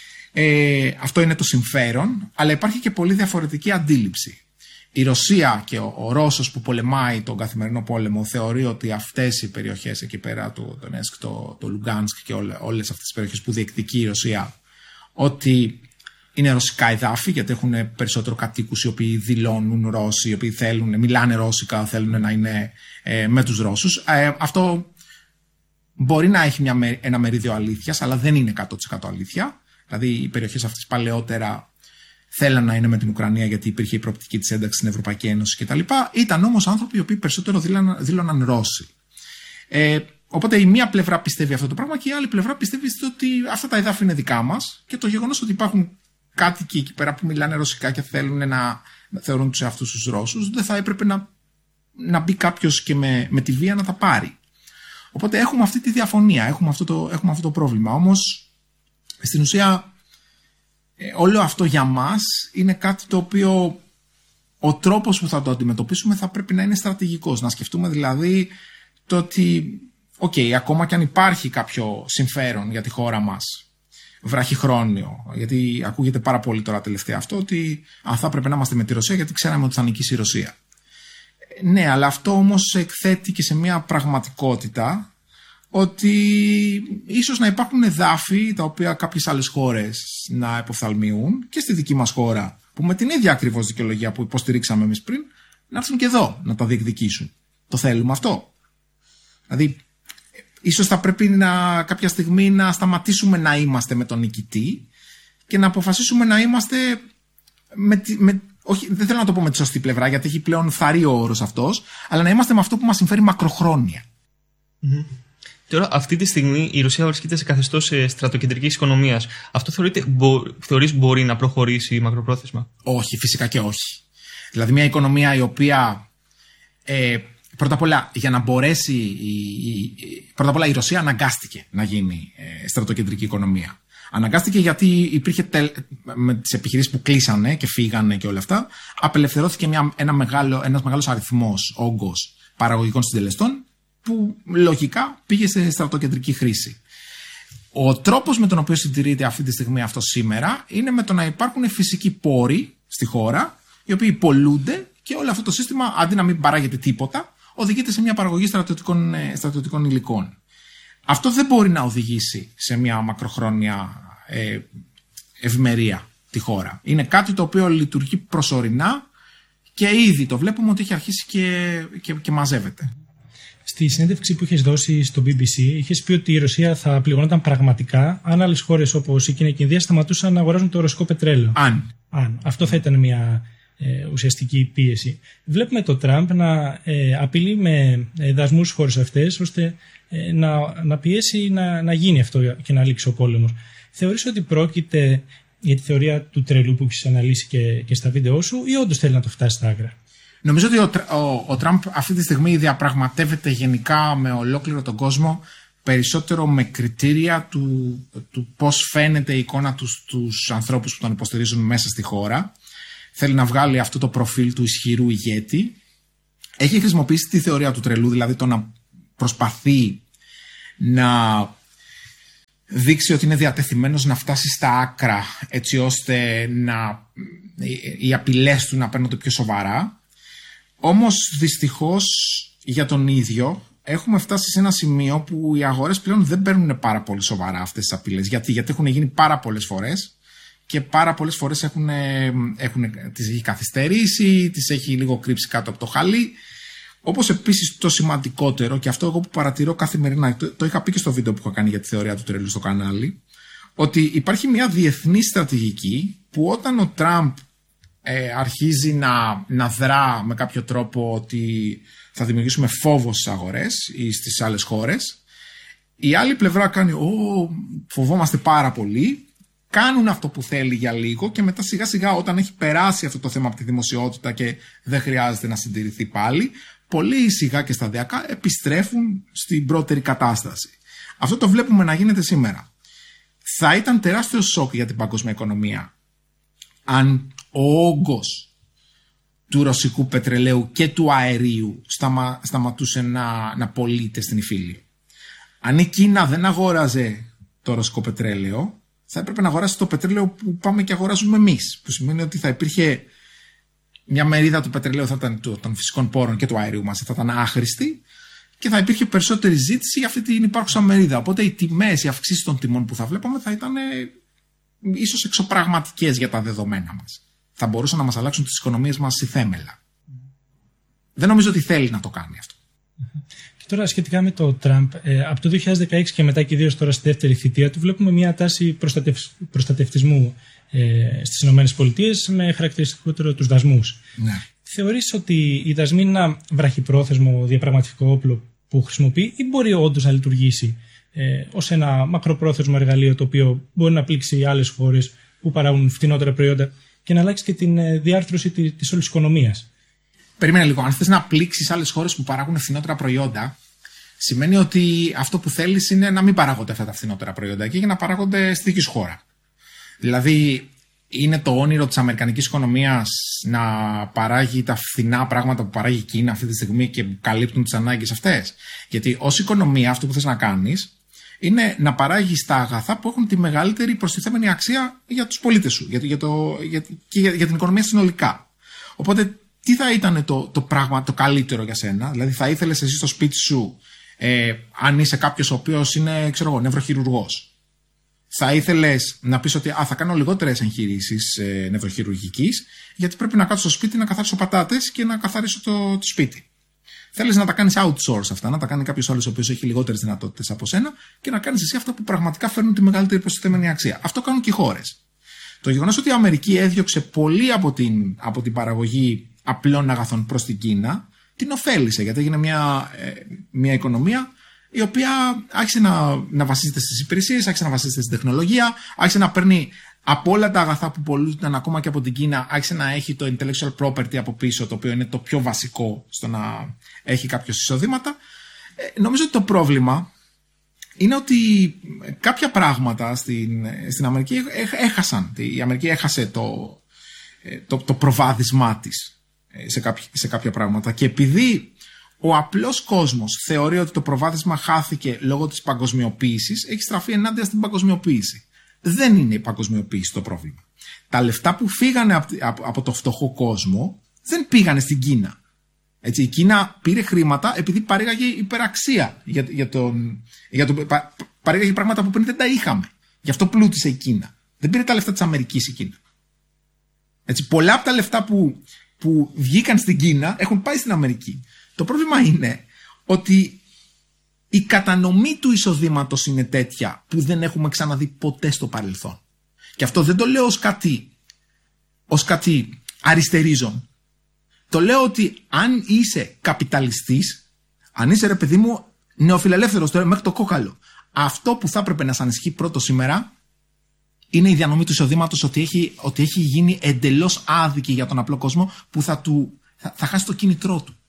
Ε, αυτό είναι το συμφέρον, αλλά υπάρχει και πολύ διαφορετική αντίληψη. Η Ρωσία και ο, ο Ρώσος που πολεμάει τον καθημερινό πόλεμο θεωρεί ότι αυτές οι περιοχές εκεί πέρα, το Ντονέτσκ, το, το Λουγκάνσκ και όλε, όλες αυτές τις περιοχές που διεκδικεί η Ρωσία, ότι είναι ρωσικά εδάφη, γιατί έχουν περισσότερο κατοίκους οι οποίοι δηλώνουν Ρώσοι, οι οποίοι θέλουν, μιλάνε ρώσικα, θέλουν να είναι ε, με τους Ρώσους. Ε, αυτό μπορεί να έχει μια, ένα μερίδιο αλήθειας, αλλά δεν είναι εκατό τοις εκατό αλήθεια. Δηλαδή οι περιοχές αυτές παλαιότερα θέλαν να είναι με την Ουκρανία γιατί υπήρχε η προοπτική της ένταξης στην Ευρωπαϊκή Ένωση κτλ. Ήταν όμως άνθρωποι οι οποίοι περισσότερο δήλωναν, δήλωναν Ρώσοι. Ε, οπότε η μία πλευρά πιστεύει αυτό το πράγμα και η άλλη πλευρά πιστεύει ότι αυτά τα εδάφη είναι δικά μας και το γεγονός ότι υπάρχουν κάτοικοι εκεί πέρα που μιλάνε ρωσικά και θέλουν να θεωρούν τους εαυτούς τους Ρώσους, δεν θα έπρεπε να, να μπει κάποιος και με, με τη βία να τα πάρει. Οπότε έχουμε αυτή τη διαφωνία, έχουμε αυτό το, έχουμε αυτό το πρόβλημα. Όμως στην ουσία όλο αυτό για μας είναι κάτι το οποίο ο τρόπος που θα το αντιμετωπίσουμε θα πρέπει να είναι στρατηγικός. Να σκεφτούμε δηλαδή το ότι οκ, okay, ακόμα και αν υπάρχει κάποιο συμφέρον για τη χώρα μας βραχυχρόνιο, γιατί ακούγεται πάρα πολύ τώρα τελευταία αυτό ότι αν θα έπρεπε να είμαστε με τη Ρωσία γιατί ξέραμε ότι θα νικήσει η Ρωσία. Ναι, αλλά αυτό όμως εκθέτει και σε μια πραγματικότητα ότι ίσως να υπάρχουν εδάφη τα οποία κάποιες άλλες χώρες να εποφθαλμιούν και στη δική μας χώρα που με την ίδια ακριβώς δικαιολογία που υποστηρίξαμε εμείς πριν να έρθουν και εδώ να τα διεκδικήσουν. Το θέλουμε αυτό? Δηλαδή ίσως θα πρέπει να, κάποια στιγμή να σταματήσουμε να είμαστε με τον νικητή και να αποφασίσουμε να είμαστε με, με, όχι, δεν θέλω να το πω με τη σωστή πλευρά γιατί έχει πλέον φθαρεί ο όρος αυτός, αλλά να είμαστε με αυτό που μας συμφέρει μακροχρόνια. Mm-hmm. Τώρα, αυτή τη στιγμή η Ρωσία βρίσκεται σε καθεστώς στρατοκεντρικής οικονομίας. Αυτό θεωρείτε, μπο, θεωρείς μπορεί να προχωρήσει μακροπρόθεσμα? Όχι, φυσικά και όχι. Δηλαδή μια οικονομία η οποία ε, πρώτα απ' όλα για να μπορέσει η, η, πρώτα απ' όλα η Ρωσία αναγκάστηκε να γίνει ε, στρατοκεντρική οικονομία. Αναγκάστηκε γιατί υπήρχε τελ, με τις επιχειρήσεις που κλείσανε και φύγανε και όλα αυτά, απελευθερώθηκε μια, ένα μεγάλο, ένας μεγάλος αριθμός, όγκος παραγωγικών συντελεστών που λογικά πήγε σε στρατοκεντρική χρήση. Ο τρόπος με τον οποίο συντηρείται αυτή τη στιγμή αυτό σήμερα είναι με το να υπάρχουν φυσικοί πόροι στη χώρα, οι οποίοι πολλούνται και όλο αυτό το σύστημα αντί να μην παράγεται τίποτα, οδηγείται σε μια παραγωγή στρατιωτικών, στρατιωτικών υλικών. Αυτό δεν μπορεί να οδηγήσει σε μια μακροχρόνια ε, ευημερία τη χώρα. Είναι κάτι το οποίο λειτουργεί προσωρινά και ήδη το βλέπουμε ότι έχει αρχίσει και, και, και μαζεύεται. Στη συνέντευξη που είχες δώσει στο μπι μπι σι, είχες πει ότι η Ρωσία θα πληγωνόταν πραγματικά αν άλλες χώρες όπως η Κίνα και η Ινδία σταματούσαν να αγοράζουν το ρωσικό πετρέλαιο. Αν. αν. Αυτό θα ήταν μια ε, ουσιαστική πίεση. Βλέπουμε το Τραμπ να ε, απειλεί με ε, δασμούς στις χώρες αυτές, ώστε ε, να, να πιέσει να, να γίνει αυτό και να λήξει ο πόλεμος. Θεωρείς ότι πρόκειται για τη θεωρία του τρελού που έχεις αναλύσει και, και στα βίντεό σου, ή όντως θέλει να το φτάσει στα άκρα? Νομίζω ότι ο, ο, ο Τραμπ αυτή τη στιγμή διαπραγματεύεται γενικά με ολόκληρο τον κόσμο περισσότερο με κριτήρια του, του πώς φαίνεται η εικόνα του στους ανθρώπους που τον υποστηρίζουν μέσα στη χώρα. θέλει να βγάλει αυτό το προφίλ του ισχυρού ηγέτη. Έχει χρησιμοποιήσει τη θεωρία του τρελού, δηλαδή το να προσπαθεί να δείξει ότι είναι διατεθειμένος να φτάσει στα άκρα, έτσι ώστε να, οι απειλές του να παίρνονται πιο σοβαρά. Όμως δυστυχώς για τον ίδιο έχουμε φτάσει σε ένα σημείο που οι αγορές πλέον δεν παίρνουν πάρα πολύ σοβαρά αυτές τις απειλές. Γιατί, γιατί έχουν γίνει πάρα πολλές φορές και πάρα πολλές φορές έχουν, έχουν, τις έχει καθυστερήσει, τις έχει λίγο κρύψει κάτω από το χαλί. Όπως επίσης το σημαντικότερο, και αυτό εγώ που παρατηρώ καθημερινά, το, το είχα πει και στο βίντεο που είχα κάνει για τη θεωρία του τρελού στο κανάλι, ότι υπάρχει μια διεθνή στρατηγική που όταν ο Τραμπ ε, αρχίζει να, να δρά με κάποιο τρόπο ότι θα δημιουργήσουμε φόβο στις αγορές ή στις άλλες χώρες, η άλλη πλευρά κάνει «Ω, φοβόμαστε πάρα πολύ», κάνουν αυτό που θέλει για λίγο και μετά σιγά σιγά όταν έχει περάσει αυτό το θέμα από τη δημοσιότητα και δεν χρειάζεται να συντηρηθεί πάλι, πολύ σιγά και σταδιακά επιστρέφουν στην πρώτερη κατάσταση. Αυτό το βλέπουμε να γίνεται σήμερα. Θα ήταν τεράστιο σοκ για την παγκόσμια οικονομία αν ο όγκος του ρωσικού πετρελαίου και του αερίου σταμα, σταματούσε να, να πωλείται στην υφήλη. Αν η Κίνα δεν αγόραζε το ρωσικό πετρέλαιο, θα έπρεπε να αγοράσει το πετρέλαιο που πάμε και αγοράζουμε εμείς. Που σημαίνει ότι θα υπήρχε μια μερίδα του πετρελαίου θα ήταν, των φυσικών πόρων και του αερίου μας θα ήταν άχρηστη και θα υπήρχε περισσότερη ζήτηση για αυτή την υπάρχουσα μερίδα. Οπότε οι τιμές, οι αυξήσεις των τιμών που θα βλέπαμε θα ήταν ε, ίσως εξωπραγματικές για τα δεδομένα μας. Θα μπορούσαν να μας αλλάξουν τις οικονομίες μας στη θέμελα. Δεν νομίζω ότι θέλει να το κάνει αυτό. Και τώρα σχετικά με το Τραμπ, ε, από το δύο χιλιάδες δεκαέξι και μετά και ιδίως τώρα στη δεύτερη θητεία του βλέπουμε μια τάση προστατευ, προστατευτισμού ε, στις ΗΠΑ με χαρακτηριστικότερο τους δασμούς. Ναι. Θεωρείς ότι οι δασμοί είναι ένα βραχυπρόθεσμο διαπραγματευτικό όπλο που χρησιμοποιεί ή μπορεί όντως να λειτουργήσει ε, ως ένα μακροπρόθεσμο εργαλείο το οποίο μπορεί να πλήξει άλλες χώρες που παράγουν φτηνότερα προϊόντα και να αλλάξει και την διάρθρωση της όλης οικονομίας? Περίμενε λίγο. Αν θες να πλήξεις άλλες χώρες που παράγουν φθηνότερα προϊόντα, σημαίνει ότι αυτό που θέλεις είναι να μην παράγονται αυτά τα φθηνότερα προϊόντα εκεί για να παράγονται στη δική σου χώρα. Δηλαδή, είναι το όνειρο της αμερικανικής οικονομίας να παράγει τα φθηνά πράγματα που παράγει η Κίνα αυτή τη στιγμή και που καλύπτουν τις ανάγκες αυτές? Γιατί ως οικονομία αυτό που θες να κάνεις είναι να παράγεις τα αγαθά που έχουν τη μεγαλύτερη προστιθέμενη αξία για τους πολίτες σου για, για το, για, και για, για την οικονομία συνολικά. Οπότε, τι θα ήταν το, το πράγμα το καλύτερο για σένα? Δηλαδή, θα ήθελες εσύ στο σπίτι σου, ε, αν είσαι κάποιος ο οποίος είναι, ξέρω εγώ, νευροχειρουργός, θα ήθελες να πεις ότι α, θα κάνω λιγότερες εγχειρήσεις ε, νευροχειρουργικής, γιατί πρέπει να κάτσω στο σπίτι να καθαρίσω πατάτες και να καθαρίσω το, το σπίτι. Θέλεις να τα κάνεις outsource αυτά, να τα κάνει κάποιος άλλος ο οποίος έχει λιγότερες δυνατότητες από σένα και να κάνεις εσύ αυτά που πραγματικά φέρνουν τη μεγαλύτερη προστιθέμενη αξία. Αυτό κάνουν και οι χώρες. Το γεγονός ότι η Αμερική έδιωξε πολύ από την, από την παραγωγή απλών αγαθών προς την Κίνα, την ωφέλησε, γιατί έγινε μια, ε, μια οικονομία η οποία άρχισε να, να βασίζεται στις υπηρεσίες, άρχισε να βασίζεται στην τεχνολογία, άρχισε να παίρνει από όλα τα αγαθά που πολλούνταν ακόμα και από την Κίνα, άρχισε να έχει το intellectual property από πίσω, το οποίο είναι το πιο βασικό στο να έχει κάποιος εισοδήματα. Ε, νομίζω ότι το πρόβλημα είναι ότι κάποια πράγματα στην, στην Αμερική έχασαν. Η Αμερική έχασε το, το, το προβάδισμά της σε κάποια, σε κάποια πράγματα και επειδή ο απλός κόσμος θεωρεί ότι το προβάδισμα χάθηκε λόγω της παγκοσμιοποίησης, έχει στραφεί ενάντια στην παγκοσμιοποίηση. Δεν είναι η παγκοσμιοποίηση το πρόβλημα. Τα λεφτά που φύγανε από, από, από το φτωχό κόσμο δεν πήγανε στην Κίνα. Έτσι, η Κίνα πήρε χρήματα επειδή παρήγαγε υπεραξία για, για τον, για τον, πα, παρήγαγε πράγματα που πριν δεν τα είχαμε. Γι' αυτό πλούτησε η Κίνα. Δεν πήρε τα λεφτά της Αμερικής η Κίνα. Έτσι, πολλά από τα λεφτά που, που βγήκαν στην Κίνα έχουν πάει στην Αμερική. Το πρόβλημα είναι ότι η κατανομή του εισοδήματος είναι τέτοια που δεν έχουμε ξαναδεί ποτέ στο παρελθόν. Και αυτό δεν το λέω ως κάτι, ως κάτι αριστερίζον. Το λέω ότι αν είσαι καπιταλιστής, αν είσαι ρε παιδί μου νεοφιλελεύθερος τώρα μέχρι το κόκαλο, αυτό που θα έπρεπε να σ' ανησυχεί πρώτο σήμερα είναι η διανομή του εισοδήματος, ότι έχει, ότι έχει γίνει εντελώς άδικη για τον απλό κόσμο που θα, του, θα, θα χάσει το κίνητρό του.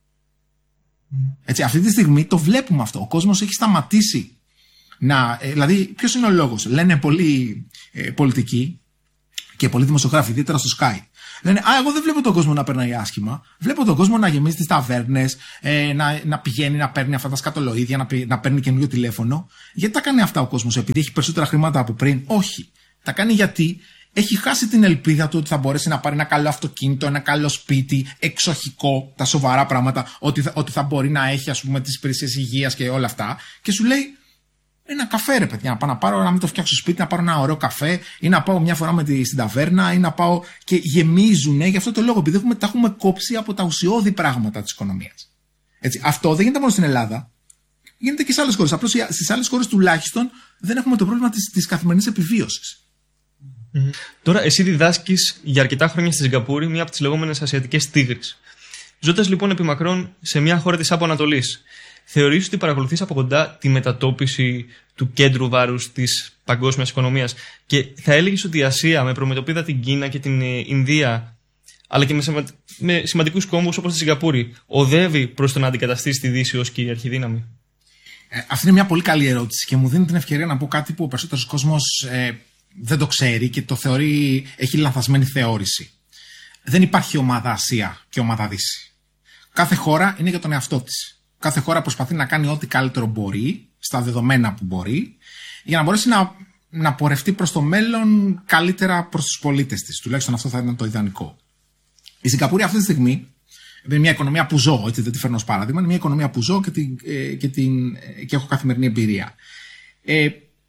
Έτσι, αυτή τη στιγμή το βλέπουμε αυτό. Ο κόσμος έχει σταματήσει να. Ε, δηλαδή, ποιος είναι ο λόγος? Λένε πολλοί ε, πολιτικοί και πολλοί δημοσιογράφοι, ιδιαίτερα στο Sky. Λένε, α, εγώ δεν βλέπω τον κόσμο να περνάει άσχημα. Βλέπω τον κόσμο να γεμίζει τις ταβέρνες, ε, να, να πηγαίνει να παίρνει αυτά τα σκατολοίδια, να, να παίρνει καινούριο τηλέφωνο. Γιατί τα κάνει αυτά ο κόσμος, επειδή έχει περισσότερα χρήματα από πριν? Όχι. Τα κάνει γιατί έχει χάσει την ελπίδα του ότι θα μπορέσει να πάρει ένα καλό αυτοκίνητο, ένα καλό σπίτι, εξοχικό, τα σοβαρά πράγματα, ότι θα, ότι θα μπορεί να έχει, ας πούμε, τις υπηρεσίες υγείας και όλα αυτά. Και σου λέει, ένα καφέ, ρε παιδιά, να πάω να πάρω, να μην το φτιάξω σπίτι, να πάρω ένα ωραίο καφέ, ή να πάω μια φορά με τη, στην ταβέρνα, ή να πάω. Και γεμίζουνε γι' αυτό το λόγο, επειδή έχουμε, τα έχουμε κόψει από τα ουσιώδη πράγματα της οικονομίας. Έτσι, αυτό δεν γίνεται μόνο στην Ελλάδα. Γίνεται και σε άλλες χώρες. Απλώς στις άλλες χώρες τουλάχιστον δεν έχουμε το πρόβλημα της, της καθημερινής επιβίωσης. Mm-hmm. Τώρα, εσύ διδάσκεις για αρκετά χρόνια στη Σιγκαπούρη, μία από τις λεγόμενες ασιατικές τίγρεις. Ζώντας λοιπόν επί μακρόν σε μια χώρα της Άπου Ανατολής, θεωρείς ότι παρακολουθείς από κοντά τη μετατόπιση του κέντρου βάρους της παγκόσμιας οικονομίας και θα έλεγες ότι η Ασία, με προμετωπίδα την Κίνα και την Ινδία, αλλά και με, σημα... με σημαντικούς κόμβους όπως τη Σιγκαπούρη, οδεύει προς το να αντικαταστήσει τη Δύση ως κυριαρχή δύναμη? Ε, αυτή είναι μια πολύ καλή ερώτηση και μου δίνει την ευκαιρία να πω κάτι που ο περισσότερος κόσμος ε, δεν το ξέρει και το θεωρεί, έχει λανθασμένη θεώρηση. Δεν υπάρχει ομάδα Ασία και ομάδα Δύση. Κάθε χώρα είναι για τον εαυτό της. Κάθε χώρα προσπαθεί να κάνει ό,τι καλύτερο μπορεί, στα δεδομένα που μπορεί, για να μπορέσει να, να πορευτεί προς το μέλλον καλύτερα προς τους πολίτες της. Τουλάχιστον αυτό θα ήταν το ιδανικό. Η Σιγκαπούρη αυτή τη στιγμή είναι μια οικονομία που ζω, έτσι δεν τη φέρνω ως παράδειγμα, είναι μια οικονομία που ζω και, την, και, την, και έχω καθημερινή εμπειρία. Ε,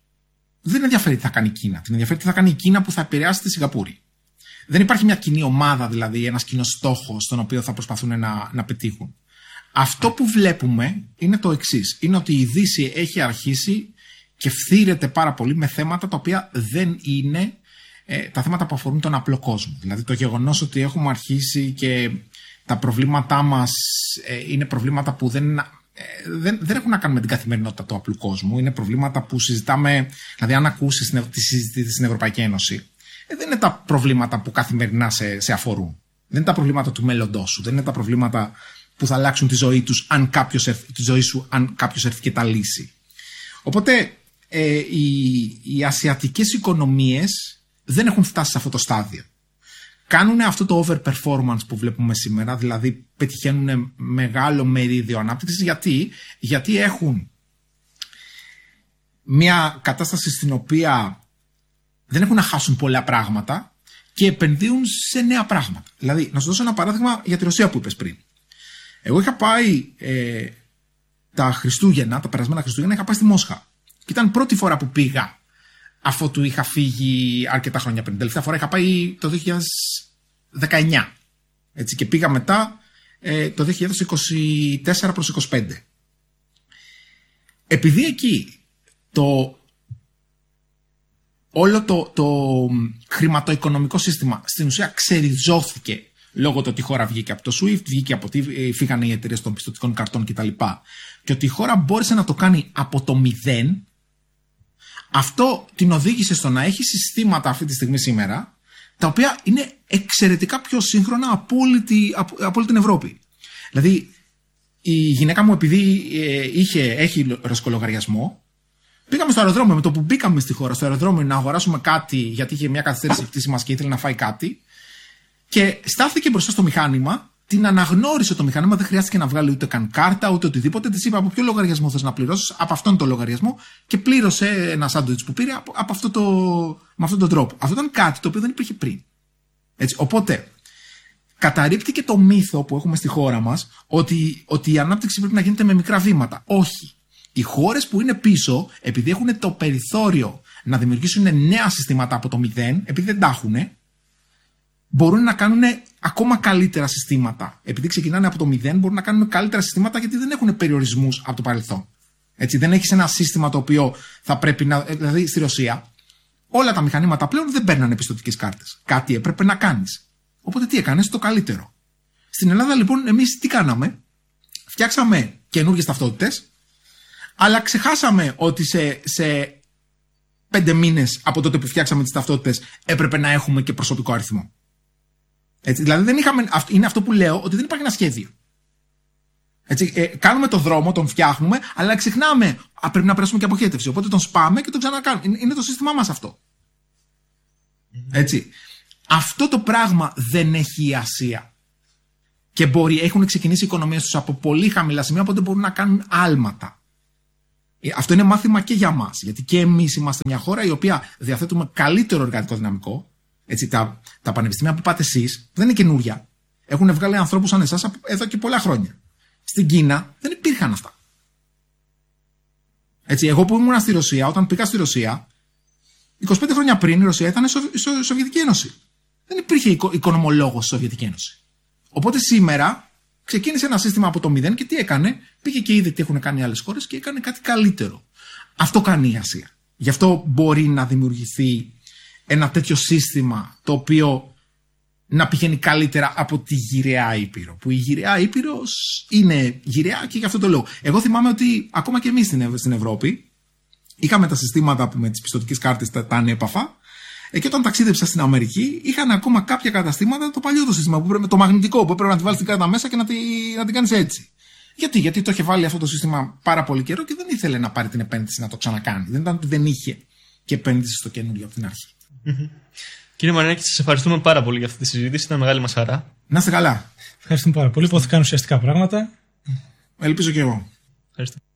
δεν ενδιαφέρει τι θα κάνει η Κίνα. Την ενδιαφέρει τι θα κάνει η Κίνα που θα επηρεάσει τη Σιγκαπούρη. Δεν υπάρχει μια κοινή ομάδα, δηλαδή ένας κοινός στόχος, στον οποίο θα προσπαθούν να, να πετύχουν. Αυτό που βλέπουμε είναι το εξής. Είναι ότι η Δύση έχει αρχίσει και φθήρεται πάρα πολύ με θέματα τα οποία δεν είναι ε, τα θέματα που αφορούν τον απλό κόσμο. Δηλαδή το γεγονός ότι έχουμε αρχίσει και τα προβλήματά μας ε, είναι προβλήματα που δεν, ε, δεν, δεν έχουν να κάνουν με την καθημερινότητα του απλού κόσμου. Είναι προβλήματα που συζητάμε, δηλαδή αν ακούσεις τη συζήτηση στην Ευρωπαϊκή Ένωση, ε, δεν είναι τα προβλήματα που καθημερινά σε, σε αφορούν. Δεν είναι τα προβλήματα του μέλλοντός σου, δεν είναι τα προβλήματα που θα αλλάξουν τη ζωή τους, αν κάποιος έρθει, τη ζωή σου, αν κάποιος έρθει και τα λύσει. Οπότε ε, οι, οι ασιατικές οικονομίες δεν έχουν φτάσει σε αυτό το στάδιο. Κάνουν αυτό το overperformance που βλέπουμε σήμερα, δηλαδή πετυχαίνουν μεγάλο μερίδιο ανάπτυξης. Γιατί, γιατί έχουν μια κατάσταση στην οποία δεν έχουν να χάσουν πολλά πράγματα και επενδύουν σε νέα πράγματα. Δηλαδή, να σου δώσω ένα παράδειγμα για τη Ρωσία που είπες πριν. Εγώ είχα πάει ε, τα Χριστούγεννα, τα περασμένα Χριστούγεννα, είχα πάει στη Μόσχα. Και ήταν πρώτη φορά που πήγα, αφού του είχα φύγει αρκετά χρόνια πριν. Τελευταία φορά είχα πάει το δύο χιλιάδες δεκαεννιά. Έτσι, και πήγα μετά ε, το δύο χιλιάδες είκοσι τέσσερα προς είκοσι πέντε. Επειδή εκεί το, όλο το, το χρηματοοικονομικό σύστημα στην ουσία ξεριζώθηκε λόγω του ότι η χώρα βγήκε από το σουίφτ, βγήκε από ότι φύγανε οι εταιρείες των πιστωτικών καρτών κτλ. Και ότι η χώρα μπόρεσε να το κάνει από το μηδέν, αυτό την οδήγησε στο να έχει συστήματα αυτή τη στιγμή σήμερα, τα οποία είναι εξαιρετικά πιο σύγχρονα από όλη, τη, από, από όλη την Ευρώπη. Δηλαδή, η γυναίκα μου, επειδή ε, είχε, έχει ρωσικό λογαριασμό, πήγαμε στο αεροδρόμιο. Με το που μπήκαμε στη χώρα, στο αεροδρόμιο, να αγοράσουμε κάτι, γιατί είχε μια καθυστέρηση πτήση μας και ήθελε να φάει κάτι. Και στάθηκε μπροστά στο μηχάνημα, την αναγνώρισε το μηχάνημα, δεν χρειάστηκε να βγάλει ούτε καν κάρτα ούτε οτιδήποτε. Της είπε από ποιο λογαριασμό θες να πληρώσεις, από αυτόν τον λογαριασμό, και πλήρωσε ένα σάντουιτς που πήρε από, από αυτό το, με αυτόν τον τρόπο. Αυτό ήταν κάτι το οποίο δεν υπήρχε πριν. Έτσι, οπότε, καταρρίπτει και το μύθο που έχουμε στη χώρα μας ότι, ότι η ανάπτυξη πρέπει να γίνεται με μικρά βήματα. Όχι. Οι χώρες που είναι πίσω, επειδή έχουν το περιθώριο να δημιουργήσουν νέα συστήματα από το μηδέν, επειδή δεν τα έχουν, μπορούν να κάνουν ακόμα καλύτερα συστήματα. Επειδή ξεκινάνε από το μηδέν, μπορούν να κάνουν καλύτερα συστήματα γιατί δεν έχουν περιορισμούς από το παρελθόν. Έτσι, δεν έχεις ένα σύστημα το οποίο θα πρέπει να. Δηλαδή, στη Ρωσία, όλα τα μηχανήματα πλέον δεν παίρνανε πιστωτικές κάρτες. Κάτι έπρεπε να κάνεις. Οπότε τι έκανες? Το καλύτερο. Στην Ελλάδα, λοιπόν, εμείς τι κάναμε? Φτιάξαμε καινούργιες ταυτότητες, αλλά ξεχάσαμε ότι σε, σε πέντε μήνες από τότε που φτιάξαμε τις ταυτότητες έπρεπε να έχουμε και προσωπικό αριθμό. Έτσι, δηλαδή δεν είχαμε, είναι αυτό που λέω, ότι δεν υπάρχει ένα σχέδιο. Έτσι, ε, κάνουμε το δρόμο, τον φτιάχνουμε, αλλά ξεχνάμε, α, πρέπει να περάσουμε και αποχέτευση. Οπότε τον σπάμε και τον ξανακάνουμε. Είναι, είναι το σύστημά μας αυτό. Έτσι. Αυτό το πράγμα δεν έχει η Ασία. Και μπορεί, έχουν ξεκινήσει οι οικονομίες τους από πολύ χαμηλά σημεία, οπότε μπορούν να κάνουν άλματα. Αυτό είναι μάθημα και για μας. Γιατί και εμείς είμαστε μια χώρα η οποία διαθέτουμε καλύτερο εργατικό δυναμικό. Έτσι, τα, τα πανεπιστήμια που πάτε εσείς δεν είναι καινούρια. Έχουν βγάλει ανθρώπους σαν εσάς εδώ και πολλά χρόνια. Στην Κίνα δεν υπήρχαν αυτά. Έτσι, εγώ που ήμουν στη Ρωσία, όταν πήγα στη Ρωσία, είκοσι πέντε χρόνια πριν η Ρωσία ήταν η Σοβιετική Ένωση. Δεν υπήρχε οικο, οικονομολόγος στη Σοβιετική Ένωση. Οπότε σήμερα ξεκίνησε ένα σύστημα από το μηδέν και τι έκανε, πήγε και είδε τι έχουν κάνει άλλες χώρες και έκανε κάτι καλύτερο. Αυτό κάνει η Ασία. Γι' αυτό μπορεί να δημιουργηθεί ένα τέτοιο σύστημα το οποίο να πηγαίνει καλύτερα από τη γυραιά Ήπειρο. Που η γυραιά Ήπειρος είναι γυραιά και γι' αυτό το λέω. Εγώ θυμάμαι ότι ακόμα και εμείς στην Ευρώπη είχαμε τα συστήματα που με τις πιστωτικές κάρτες τα, τα ανέπαφα. Και όταν ταξίδεψα στην Αμερική, είχαν ακόμα κάποια καταστήματα το παλιό το σύστημα, που πρέπει, το μαγνητικό, που έπρεπε να τη βάλεις την κάρτα μέσα και να, τη, να την κάνεις έτσι. Γιατί? Γιατί το είχε βάλει αυτό το σύστημα πάρα πολύ καιρό και δεν ήθελε να πάρει την επένδυση να το ξανακάνει. Δεν ήταν ότι δεν είχε και επένδυση στο καινούριο από την αρχή. Mm-hmm. Κύριε Μαρινάκη, σας ευχαριστούμε πάρα πολύ για αυτή τη συζήτηση. Ήταν μεγάλη μας χαρά. Να είστε καλά. Ευχαριστούμε πάρα πολύ. Υπόθηκαν ουσιαστικά πράγματα. Ελπίζω και εγώ. Ευχαριστώ.